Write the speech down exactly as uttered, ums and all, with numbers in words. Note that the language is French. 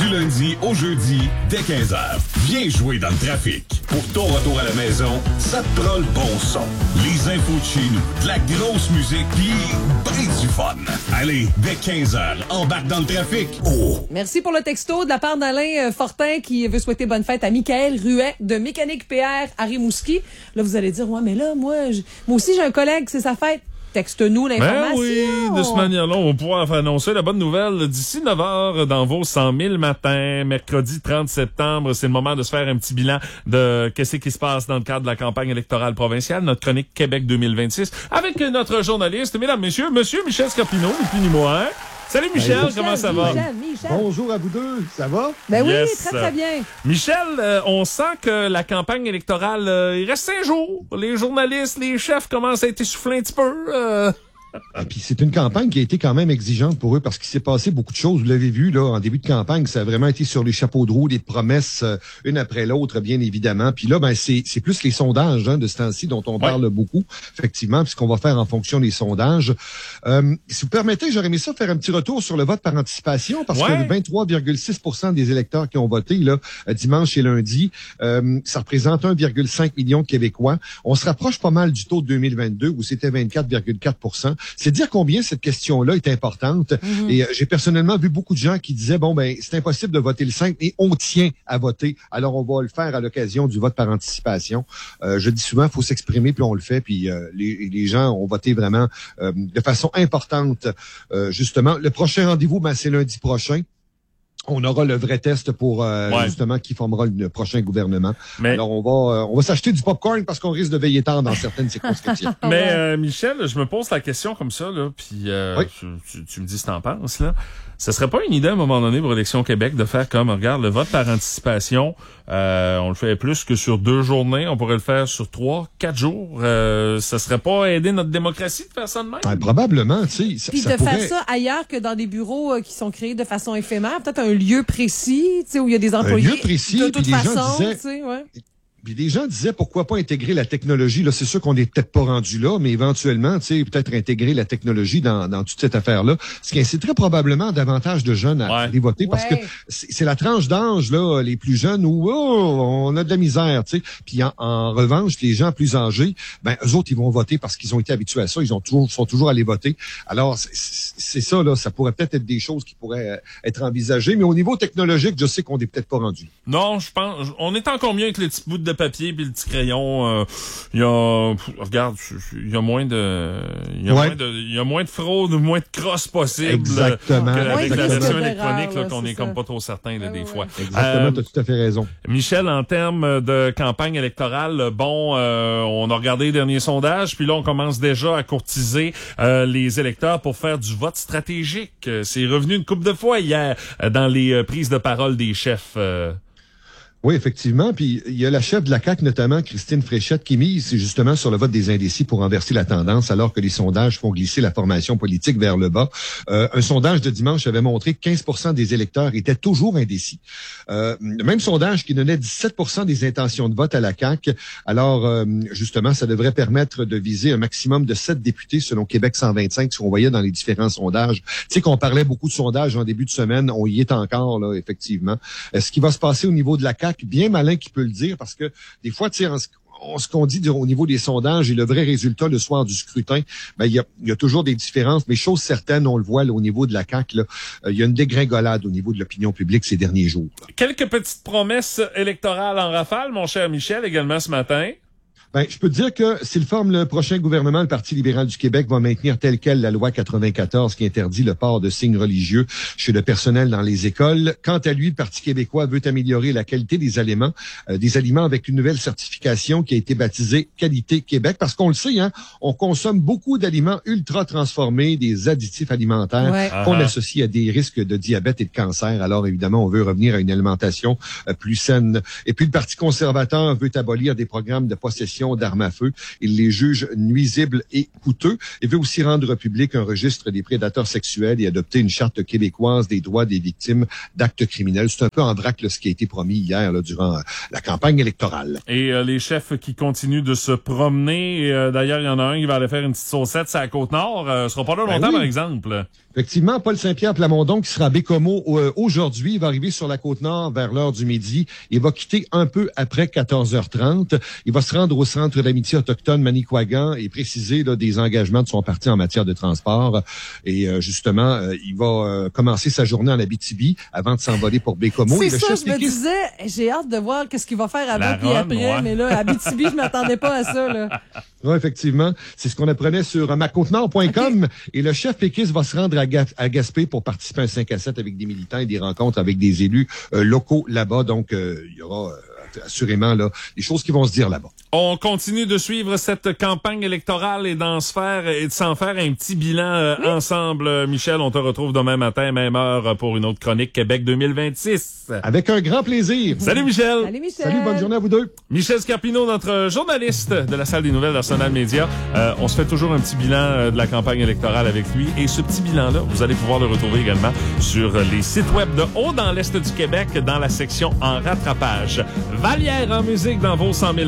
Du lundi au jeudi, dès quinze heures. Viens jouer dans le trafic. Pour ton retour à la maison, ça te prend le bon son. Les infos de chez nous, de la grosse musique, pis ben du fun. Allez, dès quinze heures, embarque dans le trafic. Oh! Merci pour le texto de la part d'Alain Fortin qui veut souhaiter bonne fête à Michael Ruet de Mécanique P R à Rimouski. Là, vous allez dire, ouais, mais là, moi, je... moi aussi, j'ai un collègue, c'est sa fête. Texte-nous l'information. Ben oui, de cette manière-là, on va pouvoir annoncer la bonne nouvelle d'ici neuf heures dans vos cent mille matins, mercredi trente septembre. C'est le moment de se faire un petit bilan de qu'est-ce qui se passe dans le cadre de la campagne électorale provinciale, notre chronique Québec deux mille vingt-six, avec notre journaliste, mesdames, messieurs, monsieur Michel Scarpino, ni plus ni moins. Salut Michel, Michel comment ça va? Michel, Michel. Bonjour à vous deux, ça va? Ben Yes. oui, très très bien. Michel, euh, on sent que la campagne électorale, euh, il reste cinq jours. Les journalistes, les chefs commencent à être essoufflés un petit peu. Euh... Et puis c'est une campagne qui a été quand même exigeante pour eux parce qu'il s'est passé beaucoup de choses. Vous l'avez vu là en début de campagne, ça a vraiment été sur les chapeaux de roue, des promesses euh, une après l'autre, bien évidemment. Puis là, ben c'est c'est plus les sondages hein, de ce temps-ci dont on ouais. parle beaucoup, effectivement, puisqu'on va faire en fonction des sondages. Euh, si vous permettez, j'aurais aimé ça faire un petit retour sur le vote par anticipation parce ouais. que vingt-trois virgule six pour cent des électeurs qui ont voté là dimanche et lundi, euh, ça représente un virgule cinq million de Québécois. On se rapproche pas mal du taux de deux mille vingt-deux où c'était vingt-quatre virgule quatre pour cent. C'est dire combien cette question-là est importante. Mm-hmm. Et euh, j'ai personnellement vu beaucoup de gens qui disaient, bon, ben c'est impossible de voter le cinq, mais on tient à voter. Alors, on va le faire à l'occasion du vote par anticipation. Euh, je dis souvent, il faut s'exprimer, puis on le fait. Puis euh, les, les gens ont voté vraiment euh, de façon importante, euh, justement. Le prochain rendez-vous, ben, c'est lundi prochain. On aura le vrai test pour euh, ouais. justement qui formera le prochain gouvernement. Mais, alors on va euh, on va s'acheter du popcorn parce qu'on risque de veiller tard dans certaines circonscriptions. Mais euh, Michel, je me pose la question comme ça là, puis euh, oui. tu, tu, tu me dis ce que t'en penses là. Ce serait pas une idée à un moment donné pour Élection Québec de faire comme regarde le vote par anticipation, euh, on le fait plus que sur deux journées, on pourrait le faire sur trois, quatre jours. Euh, ça serait pas aider notre démocratie de faire ça de même? Ah, probablement, tu sais. Puis de pourrait... faire ça ailleurs que dans des bureaux euh, qui sont créés de façon éphémère, peut-être un lieu précis, tu sais, où il y a des employés. Un lieu précis, de toute puis les façon, gens disaient... tu sais, ouais. Puis des gens disaient pourquoi pas intégrer la technologie. Là, c'est sûr qu'on n'est peut-être pas rendu là, mais éventuellement, tu sais, peut-être intégrer la technologie dans, dans toute cette affaire-là. Ce qui inciterait probablement davantage de jeunes à ouais. aller voter parce ouais. que c'est, c'est la tranche d'âge là, les plus jeunes où oh, on a de la misère, tu sais. Puis en, en revanche, les gens plus âgés, ben eux autres ils vont voter parce qu'ils ont été habitués à ça, ils ont toujours sont toujours allés voter. Alors c'est, c'est ça là, ça pourrait peut-être être des choses qui pourraient être envisagées, mais au niveau technologique, je sais qu'on n'est peut-être pas rendu. Non, je pense, on est encore mieux avec les petits bouts de papier puis le petit crayon. Il euh, y a, regarde, il y a moins de, il y a ouais. moins de, il y a moins de fraude, moins de crosse possible. Exactement. Que, avec Exactement. la version électronique, là, là, qu'on est, est comme pas trop certain là, ah, des ouais. fois. Exactement, euh, t'as tout à fait raison. Michel, en termes de campagne électorale, bon, euh, on a regardé les derniers sondages, puis là, on commence déjà à courtiser euh, les électeurs pour faire du vote stratégique. C'est revenu une couple de fois hier dans les euh, prises de parole des chefs. Euh, Oui, effectivement. Puis il y a la chef de la C A Q, notamment, Christine Fréchette, qui mise justement sur le vote des indécis pour renverser la tendance, alors que les sondages font glisser la formation politique vers le bas. Euh, un sondage de dimanche avait montré que quinze pour cent des électeurs étaient toujours indécis. Euh, le même sondage qui donnait dix-sept pour cent des intentions de vote à la C A Q. Alors, euh, justement, ça devrait permettre de viser un maximum de sept députés, selon Québec cent vingt-cinq, ce qu'on voyait dans les différents sondages. Tu sais qu'on parlait beaucoup de sondages en début de semaine. On y est encore, là, effectivement. Euh, ce qui va se passer au niveau de la C A Q, bien malin qui peut le dire, parce que des fois, tu sais, ce qu'on dit au niveau des sondages et le vrai résultat le soir du scrutin, ben il y a, il y a toujours des différences, mais chose certaine, on le voit là, au niveau de la C A Q, là, euh, il y a une dégringolade au niveau de l'opinion publique ces derniers jours. Là. Quelques petites promesses électorales en rafale, mon cher Michel, également ce matin. Ben, je peux te dire que s'il forme le prochain gouvernement, le Parti libéral du Québec va maintenir telle quelle la loi quatre-vingt-quatorze qui interdit le port de signes religieux chez le personnel dans les écoles. Quant à lui, le Parti québécois veut améliorer la qualité des aliments, euh, des aliments avec une nouvelle certification qui a été baptisée Qualité Québec, parce qu'on le sait, hein, on consomme beaucoup d'aliments ultra transformés, des additifs alimentaires ouais. qu'on uh-huh. associe à des risques de diabète et de cancer. Alors évidemment, on veut revenir à une alimentation euh, plus saine. Et puis le Parti conservateur veut abolir des programmes de possession d'armes à feu. Il les juge nuisibles et coûteux. Il veut aussi rendre public un registre des prédateurs sexuels et adopter une charte québécoise des droits des victimes d'actes criminels. C'est un peu en vrac là, ce qui a été promis hier là, durant euh, la campagne électorale. Et euh, les chefs qui continuent de se promener. Et, euh, d'ailleurs, il y en a un qui va aller faire une petite saucette sur la Côte-Nord. Euh, ce sera pas là longtemps, ben oui. par exemple. Effectivement, Paul Saint-Pierre Plamondon qui sera à Bécomo euh, aujourd'hui, il va arriver sur la Côte-Nord vers l'heure du midi. Il va quitter un peu après quatorze heures trente. Il va se rendre au Centre d'amitié autochtone Manicouagan et préciser là, des engagements de son parti en matière de transport. Et euh, justement, euh, il va euh, commencer sa journée en Abitibi avant de s'envoler pour Bécomo. C'est et le ça, chef je me d'équipe... disais, j'ai hâte de voir qu'est-ce qu'il va faire La avant puis run, après. ouais. Mais là, Abitibi, je m'attendais pas à ça. Là. Oui, effectivement. C'est ce qu'on apprenait sur ma côte nord point com. Okay. Et le chef péquiste va se rendre à, Ga- à Gaspé pour participer à un cinq à sept avec des militants et des rencontres avec des élus euh, locaux là-bas. Donc, euh, il y aura euh, assurément là des choses qui vont se dire là-bas. On continue de suivre cette campagne électorale et d'en se faire et de s'en faire un petit bilan euh, oui. ensemble. Michel, on te retrouve demain matin, même heure, pour une autre chronique Québec deux mille vingt-six. Avec un grand plaisir. Salut Michel. Salut Michel. Salut, bonne journée à vous deux. Michel Scarpino, notre journaliste de la salle des nouvelles d'Arsenal Média. Euh, on se fait toujours un petit bilan euh, de la campagne électorale avec lui. Et ce petit bilan-là, vous allez pouvoir le retrouver également sur les sites web de Haut dans l'Est du Québec dans la section en rattrapage. Vallière en musique dans vos cent mille